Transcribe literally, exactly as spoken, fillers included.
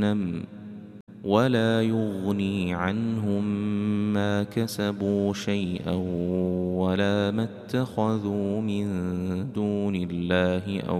جهنم ولا يغني عنهم ما كسبوا شيئا ولا ما اتخذوا من دون الله أولياء